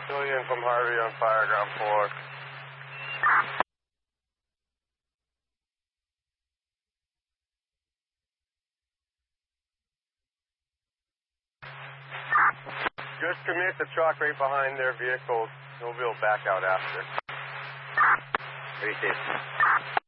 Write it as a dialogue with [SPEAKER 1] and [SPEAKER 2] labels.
[SPEAKER 1] Civilian from Harvey on fire, ground 4. Just commit the truck right behind their vehicle. They'll back out after.
[SPEAKER 2] 36.